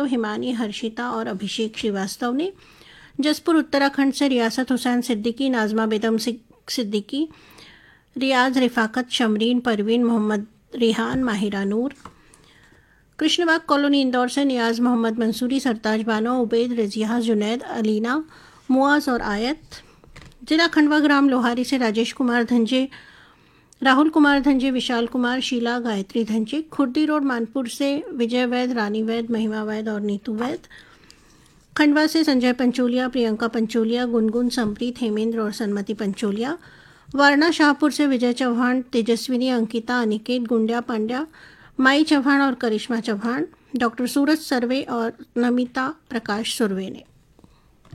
हिमानी, हर्षिता और अभिषेक श्रीवास्तव ने। जसपुर उत्तराखंड से रियासत हुसैन सिद्दीकी, नाजमा बेगम सिद्दीकी, रियाज रिफाकत, शमरीन परवीन, मोहम्मद रिहान, माहिरा नूर। कृष्णबाग कॉलोनी इंदौर से नियाज मोहम्मद मंसूरी, सरताज बानो, उबैद, रजिया, जुनैद, अलीना, मुआज और आयत। जिला खंडवा ग्राम लोहारी से राजेश कुमार धंजे, राहुल कुमार धंजे, विशाल कुमार, शीला, गायत्री धंजे। खुर्दी रोड मानपुर से विजय वैद, रानी वैद, महिमा वैद और नीतू वैद। खंडवा से संजय पंचोलिया, प्रियंका पंचोलिया, गुनगुन, संप्रीत, हेमेंद्र और सन्मति पंचोलिया। वारणा शाहपुर से विजय चौहान, तेजस्विनी, अंकिता, अनिकेत, गुंड्या पांड्या, माई चौहान और करिश्मा चौहान। डॉक्टर सूरज सर्वे और नमिता प्रकाश सुरवे ने।